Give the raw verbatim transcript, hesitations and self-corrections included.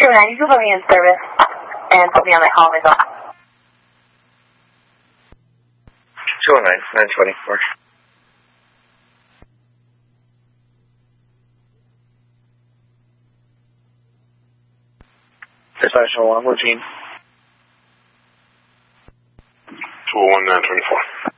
two oh nine, you can put me in service and put me on that hallway zone. two oh nine, nine twenty-four. Dispatch one, Regine. two oh one, nine twenty-four.